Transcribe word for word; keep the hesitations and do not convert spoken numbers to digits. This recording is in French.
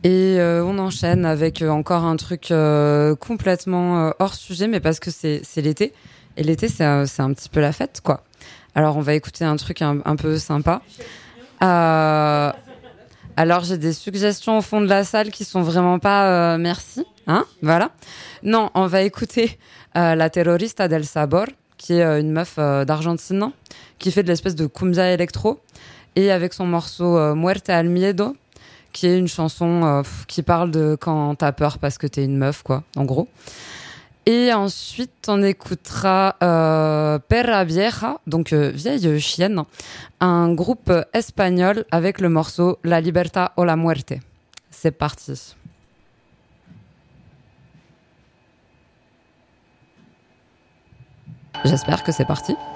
Et euh, on enchaîne avec euh, encore un truc euh, complètement euh, hors sujet, mais parce que c'est, c'est l'été. Et l'été, c'est, euh, c'est un petit peu la fête, quoi. Alors, on va écouter un truc un, un peu sympa. Euh, alors, j'ai des suggestions au fond de la salle qui sont vraiment pas euh, merci. Hein, voilà. Non, on va écouter euh, la Terrorista del Sabor, qui est euh, une meuf euh, d'Argentine, qui fait de l'espèce de cumbia électro. Et avec son morceau euh, Muerte al Miedo, qui est une chanson euh, qui parle de quand t'as peur parce que t'es une meuf, quoi, en gros. Et ensuite, on écoutera euh, Perra Vieja, donc euh, vieille chienne, un groupe espagnol avec le morceau La Libertad o la Muerte. C'est parti. J'espère que c'est parti.